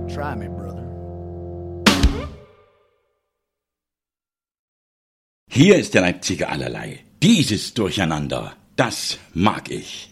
Try me, brother. Hier ist der Leipziger allerlei. Dieses Durcheinander, das mag ich.